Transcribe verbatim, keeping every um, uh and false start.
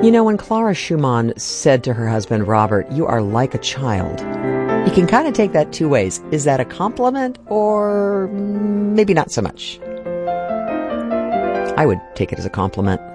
You know, when Clara Schumann said to her husband, Robert, you are like a child, you can kind of take that two ways. Is that a compliment or maybe not so much? I would take it as a compliment.